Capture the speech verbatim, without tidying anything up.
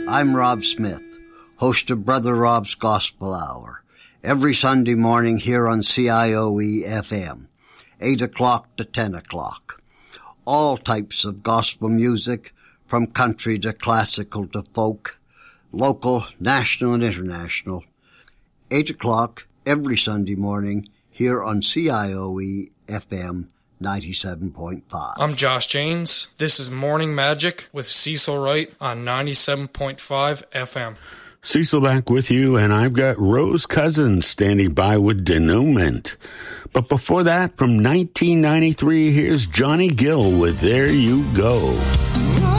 I'm Rob Smith, host of Brother Rob's Gospel Hour, every Sunday morning here on C I O E F M, eight o'clock to ten o'clock. All types of gospel music, from country to classical to folk, local, national, and international. eight o'clock every Sunday morning here on C I O E F M ninety-seven point five. I'm Josh James. This is Morning Magic with Cecil Wright on ninety-seven point five F M. Cecil back with you, and I've got Rose Cousins standing by with Denouement. But before that, from nineteen ninety-three, here's Johnny Gill with There You Go.